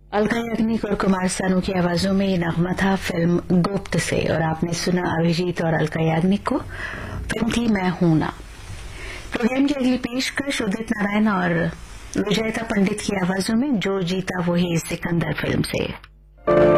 अलका याग्निक और कुमार सानू की आवाजों में ये नगमा था फिल्म गुप्त से, और आपने सुना अभिजीत और अलका याग्निक को। फिल्म थी मैं हूं ना। प्रोग्राम की अगली पेशकश उदित नारायण और विजयता पंडित की आवाजों में जो जीता वही सिकंदर फिल्म से।